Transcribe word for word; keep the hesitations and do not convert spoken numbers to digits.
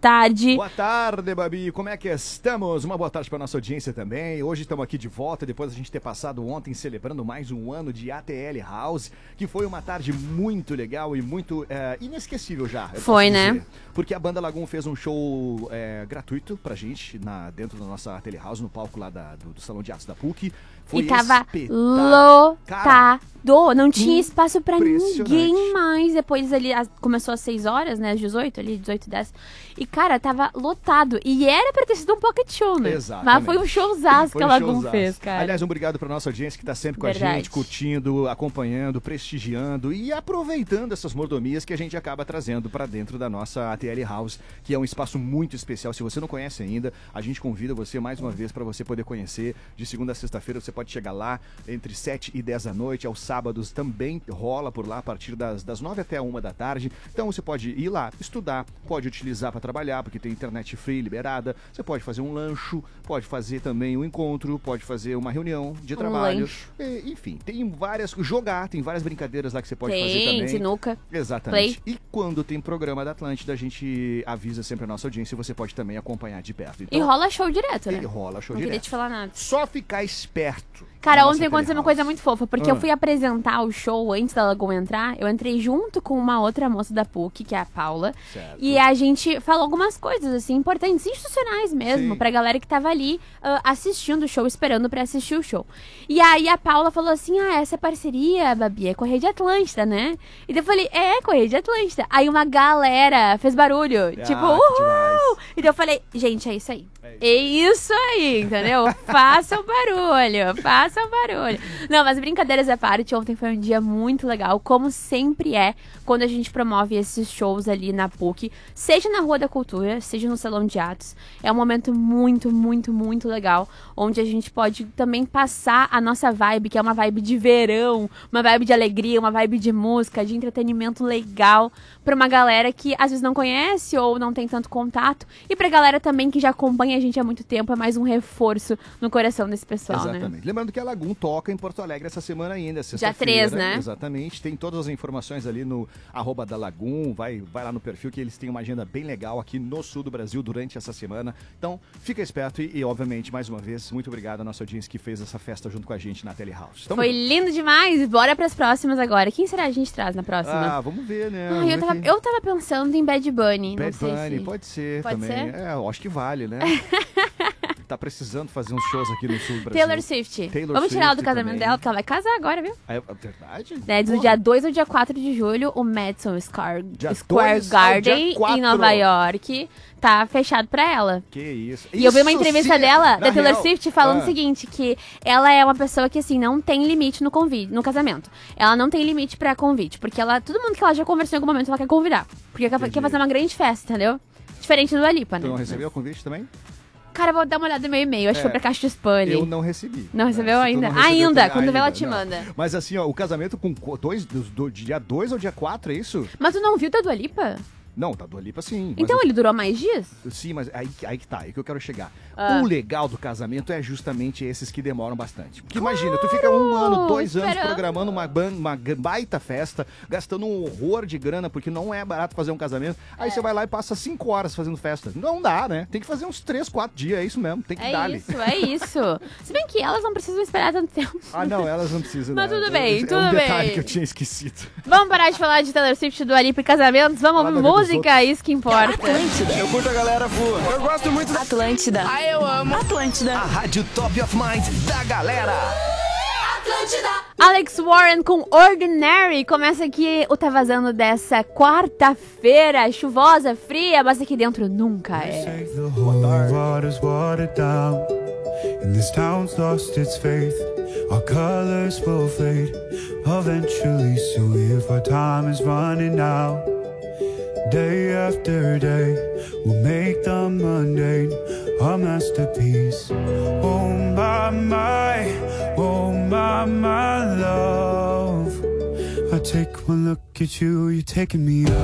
tarde. Boa tarde, Babi. Como é que estamos? Uma boa tarde para nossa audiência também. Hoje estamos aqui de volta, depois da gente ter passado ontem celebrando mais um ano de A T L House, que foi uma tarde muito legal e muito é, inesquecível já. Foi, né? Porque a Banda Lagoon fez um show é, gratuito pra gente, na, dentro da nossa A T L House, no palco lá da, do, do Salão de Atos da P U C. Foi e tava lotado. Não tinha espaço pra ninguém mais. Depois ali a, começou às seis horas, né? Às dezoito, ali, dezoito e dez. E, cara, tava lotado. E era pra ter sido um pocket show, né? Exatamente. Mas foi um showzaço foi que um a Lagoon showzaço. fez, cara. Aliás, um obrigado pra nossa audiência que tá sempre com Verdade. a gente, curtindo, acompanhando, prestigiando e aproveitando essas mordomias que a gente acaba trazendo pra dentro da nossa A T L House, que é um espaço muito especial. Se você não conhece ainda, a gente convida você mais uma vez pra você poder conhecer. De segunda a sexta-feira você pode chegar lá entre sete e dez da noite. Aos sábados também rola por lá a partir das, das nove até uma da tarde. Então você pode ir lá, estudar, pode utilizar para trabalhar, porque tem internet free, liberada. Você pode fazer um lancho, pode fazer também um encontro, pode fazer uma reunião de um trabalho. E, enfim, tem várias... Jogar, tem várias brincadeiras lá que você pode tem, fazer também. Sinuca. Exatamente. Play. E quando tem programa da Atlântida, a gente avisa sempre a nossa audiência e você pode também acompanhar de perto. Então, e rola show direto, né? E rola show não direto. Não queria te falar nada. Só ficar esperto. Cara, ontem aconteceu uma coisa muito fofa, porque ah. eu fui apresentar o show antes da Lagoon entrar, eu entrei junto com uma outra moça da P U C, que é a Paula, certo. E a gente falou algumas coisas, assim, importantes, institucionais mesmo, Sim. pra galera que tava ali uh, assistindo o show, esperando pra assistir o show. E aí a Paula falou assim, ah, essa parceria, Babi, é Correio de Atlântida, né? E daí eu falei, é, Correio de Atlântida. Aí uma galera fez barulho, ah, tipo, uhul! E daí eu falei, gente, é isso aí. É isso aí, entendeu? Façam barulho, façam barulho. Não, mas brincadeiras à parte, ontem foi um dia muito legal, como sempre é quando a gente promove esses shows ali na P U C, seja na Rua da Cultura, seja no Salão de Atos. É um momento muito, muito, muito legal, onde a gente pode também passar a nossa vibe, que é uma vibe de verão, uma vibe de alegria, uma vibe de música, de entretenimento legal, pra uma galera que às vezes não conhece ou não tem tanto contato, e pra galera também que já acompanha a gente há muito tempo, é mais um reforço no coração desse pessoal, exatamente. Né? Lembrando que a Lagoon toca em Porto Alegre essa semana ainda, dia três, né? Exatamente. Tem todas as informações ali no arroba da Lagoon, vai, vai lá no perfil que eles têm uma agenda bem legal aqui no sul do Brasil durante essa semana. Então, fica esperto e, e obviamente, mais uma vez, muito obrigado à nossa audiência que fez essa festa junto com a gente na Telehouse. Foi lindo demais. Bora pras próximas agora. Quem será que a gente traz na próxima? Ah, vamos ver, né? Ah, eu, tava, eu tava pensando em Bad Bunny. Bad não sei Bunny, se... pode ser pode também. Ser? É, eu acho que vale, né? Tá precisando fazer uns shows aqui no sul do Brasil. Taylor Swift. Taylor Vamos tirar ela do Swift casamento também. dela, porque ela vai casar agora, viu? É verdade? É, do Porra. dia dois ao dia quatro de julho, o Madison Square, Square dois Garden, em Nova York, tá fechado pra ela. Que isso. E eu vi uma entrevista sim, dela, da Taylor real, Swift, falando ah. o seguinte, que ela é uma pessoa que, assim, não tem limite no convite, no casamento. Ela não tem limite pra convite, porque ela, todo mundo que ela já conversou em algum momento, ela quer convidar. Porque quer, quer fazer uma grande festa, entendeu? Diferente do Alipa, né? Tu não recebeu o convite também? Cara, vou dar uma olhada no meu e-mail. Acho É, que foi pra caixa de spam. Eu não recebi. Não recebeu né? ainda? Não recebeu, ainda, também, quando vê ela ainda, te não. manda. Mas assim, ó, o casamento com dois, do, do dia dois ao dia quatro, é isso? Mas tu não viu da Dua Lipa? Não, tá do Alipa sim. Então mas ele durou mais dias? eu, sim, mas aí, aí que tá, aí que eu quero chegar. Ah. O legal do casamento é justamente esses que demoram bastante. Porque imagina, tu fica um ano, dois anos esperando. programando uma, ban- uma baita festa, gastando um horror de grana, porque não é barato fazer um casamento. Aí É. você vai lá e passa cinco horas fazendo festa. Não dá, né? Tem que fazer uns três, quatro dias, é isso mesmo. Tem que É dar-lhe. isso, é isso. Se bem que elas não precisam esperar tanto tempo. Ah, não, elas não precisam. Mas né? tudo bem, é, tudo É um detalhe bem. que eu tinha esquecido. Vamos parar de falar de Taylor Swift, Dua Lipa e casamentos? Vamos Fala ouvir da vida dos música, isso que importa. Eu curto a galera voa. Eu gosto muito da Atlântida. Ah, eu amo. Atlântida. A rádio Top of Mind da galera. Alex Warren com Ordinary. Começa aqui o Tá Vazando dessa quarta-feira, chuvosa, fria, mas aqui dentro nunca é. The whole water's watered down, and this town's lost its faith. Our colors will fade eventually. So if our time is running out, day after day, we'll make the mundane a masterpiece. Oh my, my, oh my, my love. I take one look at you, you're taking me out.